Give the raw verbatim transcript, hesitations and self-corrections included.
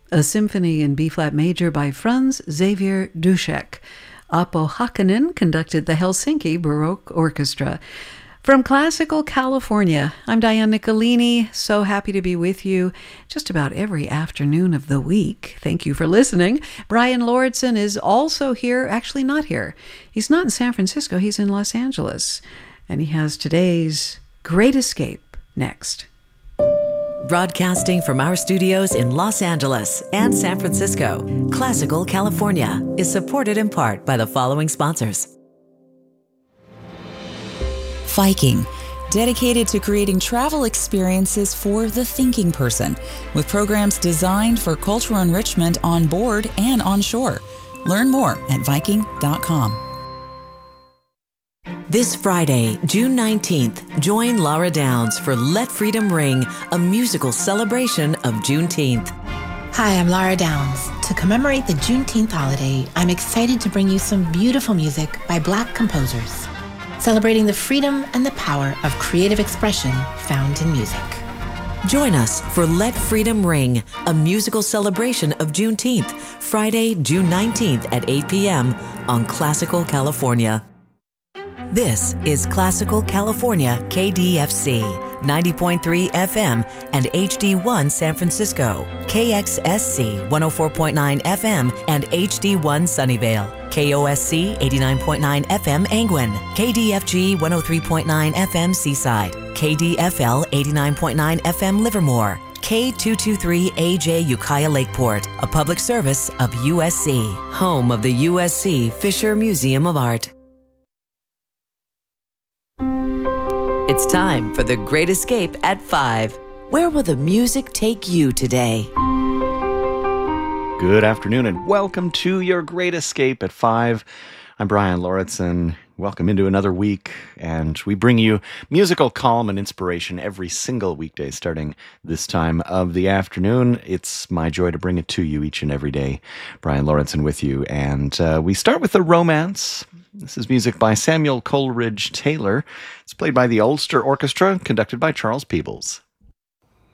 a symphony in B-flat major by Franz Xavier Duschek. Apo Hakanen conducted the Helsinki Baroque Orchestra. From Classical California, I'm Diane Nicolini. So happy to be with you just about every afternoon of the week. Thank you for listening. Brian Lauritsen is also here, actually not here. He's not in San Francisco, he's in Los Angeles. And he has today's Great Escape next. Broadcasting from our studios in Los Angeles and San Francisco, Classical California is supported in part by the following sponsors. Viking, dedicated to creating travel experiences for the thinking person, with programs designed for cultural enrichment on board and on shore. Learn more at viking dot com. This Friday, June nineteenth, join Laura Downs for Let Freedom Ring, a musical celebration of Juneteenth. Hi, I'm Laura Downs. To commemorate the Juneteenth holiday, I'm excited to bring you some beautiful music by Black composers, celebrating the freedom and the power of creative expression found in music. Join us for Let Freedom Ring, a musical celebration of Juneteenth, Friday, June nineteenth at eight p.m. on Classical California. This is Classical California K D F C, ninety point three F M and H D one San Francisco, K X S C one oh four point nine F M and H D one Sunnyvale, K O S C eighty-nine point nine F M Angwin, K D F G one oh three point nine F M Seaside, K D F L eighty-nine point nine F M Livermore, K two twenty-three A J Ukiah Lakeport, a public service of U S C, home of the U S C Fisher Museum of Art. It's time for The Great Escape at five. Where will the music take you today? Good afternoon and welcome to your Great Escape at five. I'm Brian Lauritsen. Welcome into another week, and we bring you musical calm and inspiration every single weekday starting this time of the afternoon. It's my joy to bring it to you each and every day. Brian Lauritsen with you, and uh, we start with the romance. This is music by Samuel Coleridge Taylor. It's played by the Ulster Orchestra, conducted by Charles Peebles.